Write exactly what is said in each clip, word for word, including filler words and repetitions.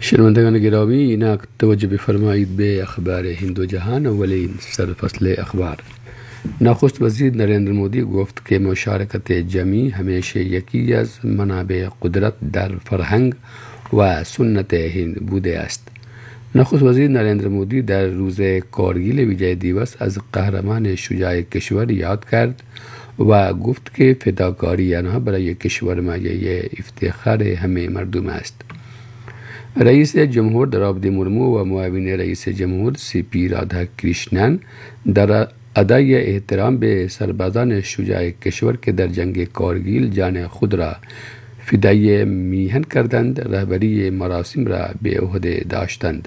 شنوندگان گرامی، اینک توجه بفرمایید به اخبار هند و جهان. اولین سرفصل اخبار. نخست وزیر نریندر مودی گفت که مشارکت جمعی همیشه یکی از منابع قدرت در فرهنگ و سنت هند بوده است. نخست وزیر نریندر مودی در روز کارگیل ویجای دیوس از قهرمان شجاع کشور یاد کرد و گفت که فداکاری آنها برای کشور مایه افتخار همه مردم است. رئیس جمهور دراوپدی مرمو و معاون رئیس جمهور سی پی رادها کریشنن در ادای احترام به سربازان شجاع کشور که در جنگ کارگیل جان خود را فدای میهن کردند رهبری مراسم را به عهده داشتند.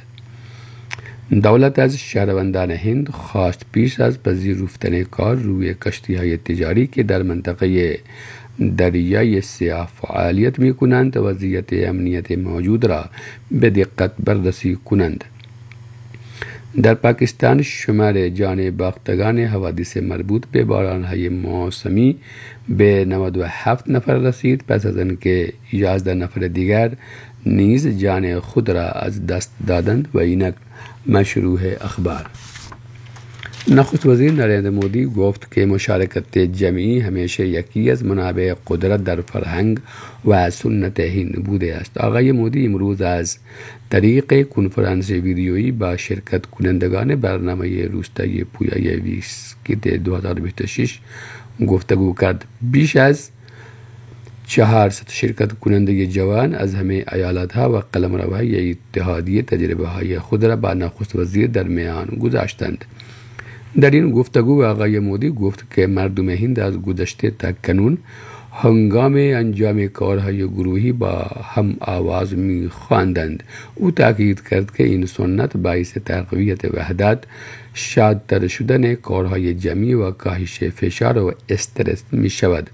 دولت از شهروندان هند خواست پیش از پذیرفتن کار روی کشتی‌های تجاری که در منطقه دریای سیاه فعالیت می کنند وضعیت امنیت موجود را به دقت بررسی کنند. در پاکستان شمار جان باختگان حوادث مربوط به بارانهای موسمی به نود و هفت نفر رسید پس از آنکه یازده نفر دیگر نیز جان خود را از دست دادند. و اینک مشروع اخبار. نخست وزیر نریندر مودی گفت که مشارکت جمعی همیشه یکی از منابع قدرت در فرهنگ و سنت هند بوده است. آقای مودی امروز از طریق کنفرانس ویدیویی با شرکت کنندگان برنامه روستایی پویای ویسکیت دو هزار و بیست و شش گفتگو کرد. بیش از چهارصد شرکت کننده جوان از همه ایالت‌ها و قلمروهای اتحادیه تجربه های خود را با نخست وزیر در میان گذاشتند. در این گفتگو آقای مودی گفت که مردم هند از گذشته تا کنون هنگام انجام کارهای گروهی با هم آواز می خواندند. او تاکید کرد که این سنت باعث تقویت وحدت، شادتر شدن کارهای جمعی و کاهش فشار و استرس می شود.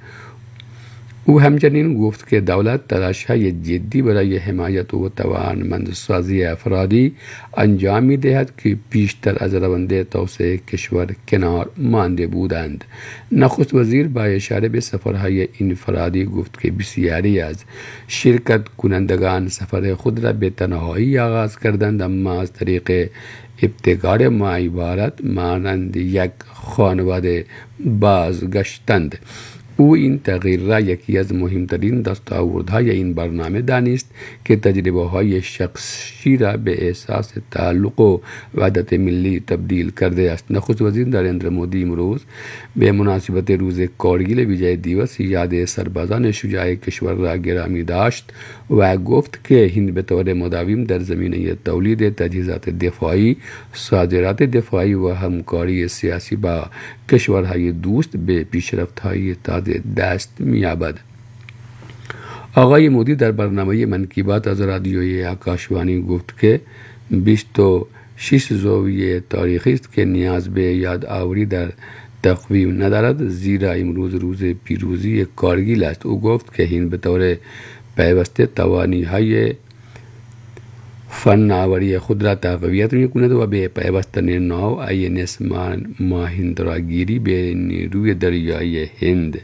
او همچنین گفت که دولت تلاش‌های جدی برای حمایت و توانمندسازی افرادی انجام می‌دهد که بیشتر از روند توسعه کشور کنار مانده بودند. نخست وزیر با اشاره به سفرهای انفرادی گفت که بسیاری از شرکت کنندگان سفر خود را به تنهایی آغاز کردند، اما از طریق ابتکار ما عبارت مانند یک خانواده بازگشتند. او این تغییر را یکی از مهمترین دستاوردهای این برنامه دانست که تجربه های شخصی را به احساس تعلق و وحدت ملی تبدیل کرده است. نخست وزیر نریندر مودی امروز به مناسبت روز کارگیل ویجای دیوس یاد سربازان شجاع کشور را گرامی داشت و گفت که هند به طور مداوم در زمینه تولید تجهیزات دفاعی، صادرات دفاعی و همکاری سیاسی با کشورهای دوست به پیشرفت‌های تازه دست می‌یابد. آقای مودی در برنامه من کی بات از رادیوی آکاشوانی گفت که بیست و شش زاویه تاریخی است که نیاز به یادآوری در تقویم ندارد، زیرا امروز روز پیروزی کارگیل است. او گفت که هند به طور پیوسته توانایی‌های فناوری خود را تقویت می کند و به پیوستن ناو آی‌این اس ماهیندراگیری به نیروی دریایی هند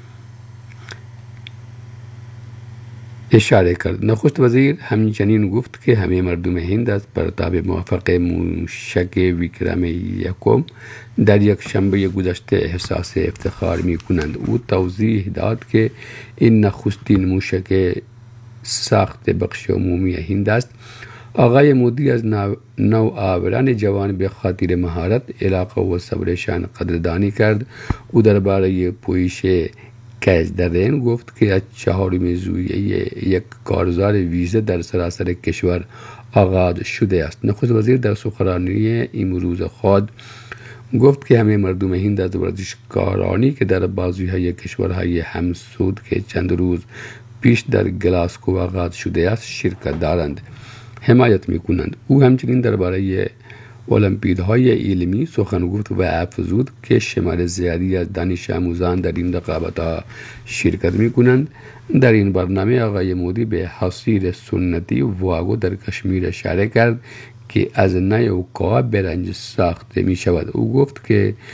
اشاره کرد. نخست وزیر همچنین گفت که همه مردم هند از پرتاب موفق موشک ویکرم یکم در یک شنبه گذشته احساس افتخار می کنند. او توضیح داد که این نخستین موشک ساخت بخش عمومی هند است. آقای مودی از نوآوران جوان به خاطر مهارت، علاقه و صبرشان قدردانی کرد. او درباره پویش کشدرین گفت که از چهارم ژوئیه یک کارزار ویزه در سراسر کشور آغاز شده است. نخست وزیر در سخنرانی امروز خود گفت که همه مردم هند از ورزشکارانی که در بازی‌های کشورهای همسود که چند روز پیش در گلاسکو آغاز شده است شرکت دارند حمایت می کنند. او همچنین درباره المپیادهای علمی سخن گفت و افزود که شمار زیادی از دانش آموزان در این رقابت‌ها شرکت می کنند. در این برنامه آقای مودی به حصیر سنتی واگو در کشمیر اشاره کرد که از نای و قاب برنج ساخته می شود. او گفت که